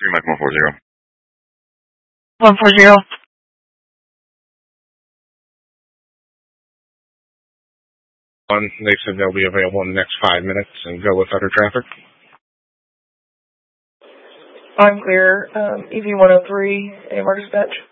Mike 140. 140. They said they'll be available in the next 5 minutes and go with other traffic. I'm clear. EV 103, AMR dispatch.